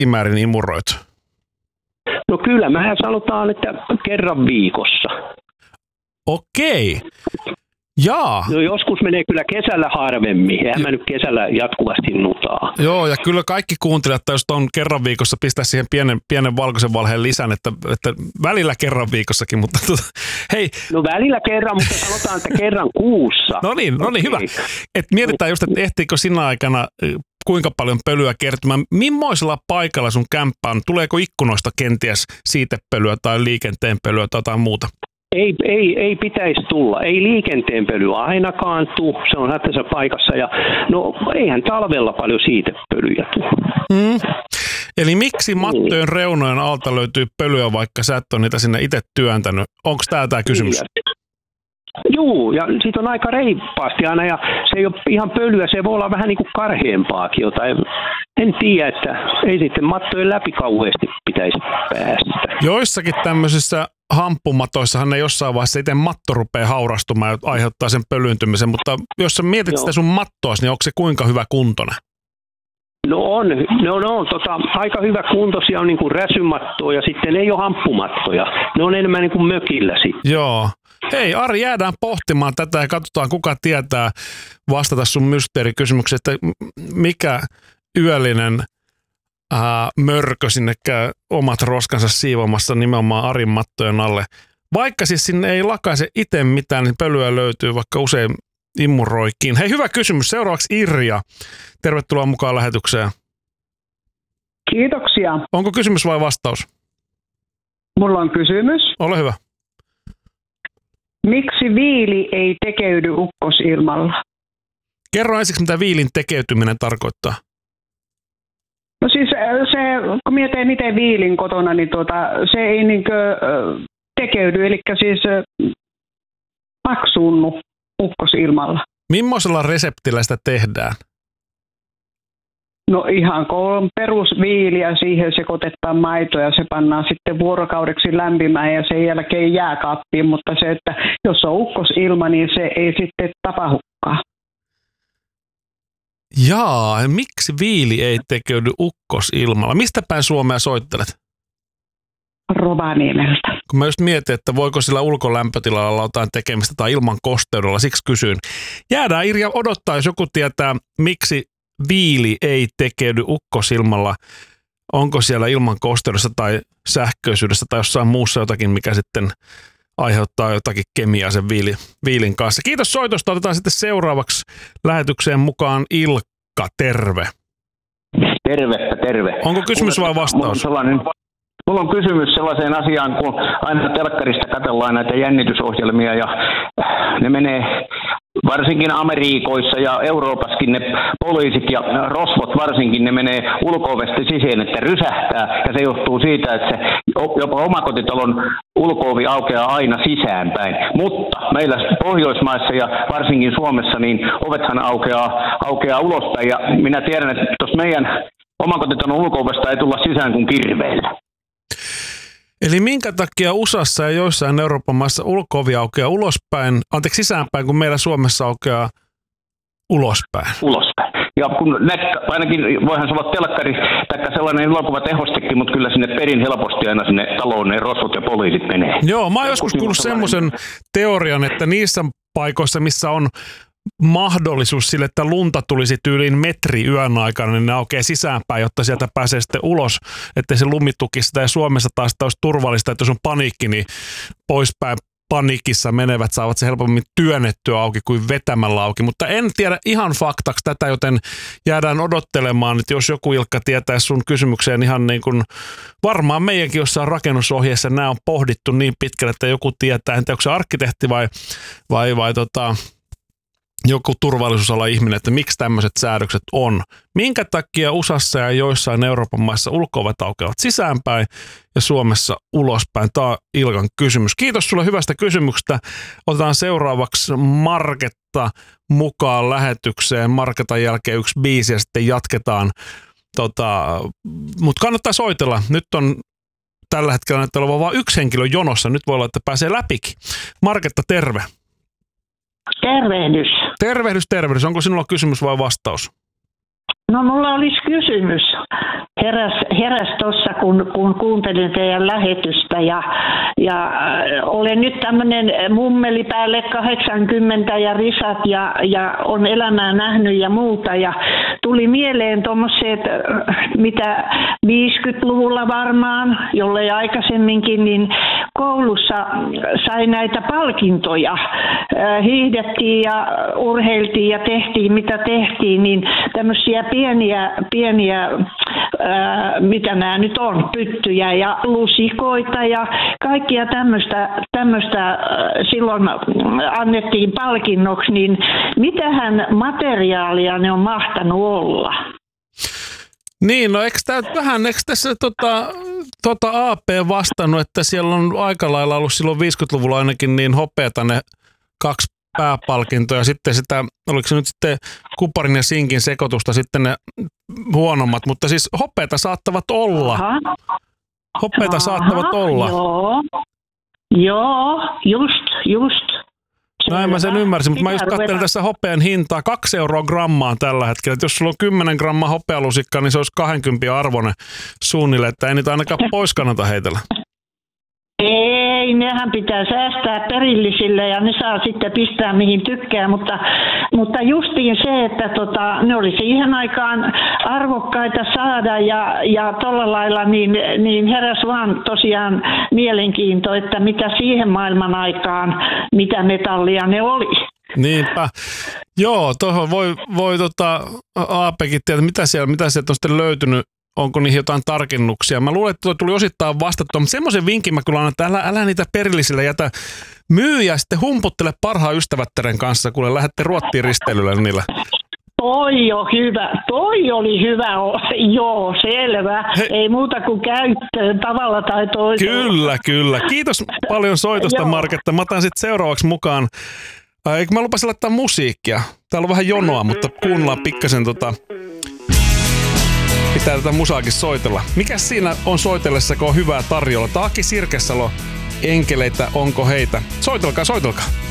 keskimäärin imuroit? No kyllä, mehän sanotaan, että kerran viikossa. Okei. Jaa. No joskus menee kyllä kesällä harvemmin. Eihän mä nyt kesällä jatkuvasti nutaa. Joo, ja kyllä kaikki kuuntelijat, jos on kerran viikossa, pistää siihen pienen valkoisen valheen lisän, että välillä kerran viikossakin, mutta hei. No välillä kerran, mutta sanotaan, että kerran kuussa. No niin, hyvä. Et mietitään just, että ehtiikö sinä aikana kuinka paljon pölyä kertymään. Mimmoisella paikalla sun kämppä on? Tuleeko ikkunoista kenties siitepölyä tai liikenteen pölyä tai jotain muuta? Ei pitäisi tulla. Ei liikenteen pölyä ainakaan tule. Se on hätäisessä paikassa. Ja no eihän talvella paljon siitepölyjä tule. Eli miksi mattojen reunojen alta löytyy pölyä, vaikka sä et ole niitä sinne itse työntänyt? Onko tämä kysymys? Joo, ja siitä on aika reippaasti aina, ja se ei ole ihan pölyä, se voi olla vähän niin kuin karheampaakin jotain. En tiedä, että ei sitten mattojen läpi kauheasti pitäisi päästä. Joissakin tämmöisissä hamppumatoissahan ne jossain vaiheessa itse matto rupeaa haurastumaan ja aiheuttaa sen pölyyntymisen, mutta jos sä mietit sitä sun mattoas, niin onko se kuinka hyvä kuntoinen? No on aika hyvä kuntoisia on niin kuin räsymattoja ja sitten ei ole hamppumattoja. Ne on enemmän niin kuin mökillä sitten. Joo. Hei Ari, jäädään pohtimaan tätä ja katsotaan kuka tietää vastata sun mysteerikysymykseen, että mikä yöllinen mörkö sinne käy omat roskansa siivomassa nimenomaan Arin mattojen alle. Vaikka siis sinne ei lakaise itse mitään, niin pölyä löytyy vaikka usein immuroikin. Hei, hyvä kysymys. Seuraavaksi Irja. Tervetuloa mukaan lähetykseen. Kiitoksia. Onko kysymys vai vastaus? Mulla on kysymys. Ole hyvä. Miksi viili ei tekeydy ukkosilmalla? Kerro ensiksi, mitä viilin tekeytyminen tarkoittaa. No siis se, kun minä teen itse viilin kotona, niin se ei tekeydy, eli siis paksuunnu ukkosilmalla. Mimmoisella reseptillä sitä tehdään? No ihan kun perusviiliä, siihen sekoitetaan maitoa ja se pannaan sitten vuorokaudeksi lämpimään ja sen jälkeen jääkaappiin, mutta se, että jos on ukkosilma, niin se ei sitten tapahdukaan. Jaa, miksi viili ei tekeydy ukkosilmalla? Mistä päin Suomea soittelet? Rovaniemeltä. Kun mä just mietin, että voiko sillä ulkolämpötilalla olla jotain tekemistä tai ilman kosteudella, siksi kysyn. Jäädään Irja odottaa, jos joku tietää, miksi viili ei tekeydy ukkosilmalla. Onko siellä ilman kosteudessa tai sähköisyydessä tai jossain muussa jotakin, mikä sitten aiheuttaa jotakin kemiaa sen viilin kanssa. Kiitos soitosta. Otetaan sitten seuraavaksi lähetykseen mukaan Ilkka. Terve. Terve. Onko kysymys vai vastaus? Mulla on kysymys sellaiseen asiaan, kun aina telkkarista katsellaan näitä jännitysohjelmia ja ne menee varsinkin Amerikoissa ja Euroopassakin ne poliisit ja rosvot varsinkin, ne menee ulko-ovesta sisään, että rysähtää ja se johtuu siitä, että se jopa omakotitalon ulko-ovi aukeaa aina sisäänpäin. Mutta meillä Pohjoismaissa ja varsinkin Suomessa niin ovethan aukeaa ulospäin ja minä tiedän, että tuossa meidän omakotitalon ulko-ovesta ei tulla sisään kuin kirveellä. Eli minkä takia USAssa ja joissain Euroopan maissa ulko-ovi aukeaa sisäänpäin, kun meillä Suomessa aukeaa ulospäin? Ulospäin. Ja kun ainakin voihan se olla telkkari tai sellainen elokuva tehostekin, mutta kyllä sinne perin helposti aina sinne taloon ne rosvot ja poliisit menee. Joo, mä oon joskus kuullut semmoisen teorian, että niissä paikoissa, missä on mahdollisuus sille, että lunta tulisi tyyliin metri yön aikana, niin ne aukeaa sisäänpäin, jotta sieltä pääsee sitten ulos, ettei se lumi tukisi sitä. Ja Suomessa taas olisi turvallista, että jos on paniikki, niin poispäin paniikissa menevät saavat se helpommin työnnettyä auki kuin vetämällä auki. Mutta en tiedä ihan faktaksi tätä, joten jäädään odottelemaan, että jos joku Ilkka tietää sun kysymykseen ihan niin kuin varmaan meidänkin jossain rakennusohjeessa nämä on pohdittu niin pitkälle, että joku tietää, en tiedä, onko se arkkitehti vai joku turvallisuusala ihminen, että miksi tämmöiset säädökset on. Minkä takia USAssa ja joissain Euroopan maissa ulko-ovet aukeavat sisäänpäin ja Suomessa ulospäin? Tämä on Ilkan kysymys. Kiitos sulle hyvästä kysymyksestä. Otetaan seuraavaksi Marketta mukaan lähetykseen. Marketan jälkeen yksi biisi ja sitten jatketaan. Mutta kannattaa soitella. Nyt on tällä hetkellä näyttää olevan vain yksi henkilö jonossa. Nyt voi olla, että pääsee läpikin. Marketta, terve. Tervehdys. Tervehdys. Onko sinulla kysymys vai vastaus? No mulla olisi kysymys. Heräs tuossa, kun kuuntelin teidän lähetystä ja olen nyt tämmöinen mummeli päälle 80 ja risat ja on elämää nähnyt ja muuta ja tuli mieleen tuommoiset, mitä 50-luvulla varmaan, jollei aikaisemminkin, niin koulussa sai näitä palkintoja. Hiihdettiin ja urheiltiin ja tehtiin mitä tehtiin, niin tämmöisiä pieniä mitä nämä nyt on, pyttyjä ja lusikoita ja kaikkia tämmöistä silloin annettiin palkinnoksi, niin mitähän materiaalia ne on mahtanut olla? Niin, no eikö tässä AP vastannut, että siellä on aika lailla ollut silloin 50-luvulla ainakin niin hopeata ne 2 pääpalkintoja ja sitten sitä, oliko se nyt sitten kuparin ja sinkin sekoitusta sitten ne huonommat, mutta siis hopeata saattavat olla. Hopeata saattavat olla. Joo, just. Näin mä sen ymmärsin, mutta mä just katselin tässä hopean hintaa, 2 € grammaan tällä hetkellä. Että jos sulla on 10 grammaa hopealusikkaa, niin se olisi 20 arvoinen suunnilleen, että ei niitä ainakaan pois kannata heitellä. Ei, nehän pitää säästää perillisille ja ne saa sitten pistää mihin tykkää, mutta justiin se, että ne oli siihen aikaan arvokkaita saada ja tolla lailla niin heräs vaan tosiaan mielenkiinto, että mitä siihen maailman aikaan, mitä metallia ne oli. Niinpä. Joo, tuohon voi Aapekin tietää, mitä sieltä on sitten löytynyt. Onko niihin jotain tarkennuksia? Mä luulen, että tuo tuli osittain vastattua, mutta semmoisen vinkin mä kyllä annan, että älä niitä perillisille jätä myyjä, sitten humputtele parhaan ystävättären kanssa, kun lähdette Ruottiin risteilylle niillä. Toi oli hyvä, joo, selvä. Ei muuta kuin käyttöön tavalla tai toisella. Kyllä. Kiitos paljon soitosta, Marketta. Mä otan sitten seuraavaksi mukaan. Mä lupasin laittaa musiikkia. Täällä on vähän jonoa, mutta kuunnellaan pikkasen pitää tätä musaakin soitella. Mikäs siinä on soitellessa, kun on hyvää tarjolla? Aki Sirkesalo, enkeleitä, onko heitä? Soitelkaa.